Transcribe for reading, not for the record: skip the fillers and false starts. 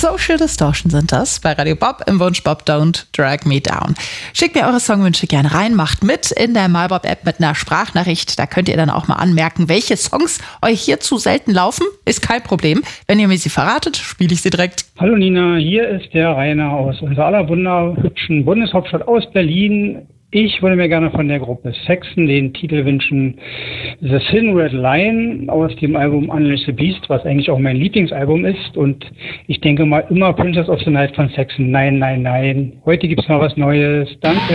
Social Distortion sind das bei Radio Bob im Wunsch Bob Don't Drag Me Down. Schickt mir eure Songwünsche gerne rein, macht mit in der MyBob-App mit einer Sprachnachricht. Da könnt ihr dann auch mal anmerken, welche Songs euch hier zu selten laufen. Ist kein Problem. Wenn ihr mir sie verratet, spiele ich sie direkt. Hallo Nina, hier ist der Rainer aus unserer allerwunderhübschen Bundeshauptstadt aus Berlin. Ich würde mir gerne von der Gruppe Saxon den Titel wünschen The Thin Red Line aus dem Album Unleash the Beast, was eigentlich auch mein Lieblingsalbum ist. Und ich denke mal immer Princess of the Night von Saxon. Nein, nein, nein. Heute gibt's mal was Neues. Danke.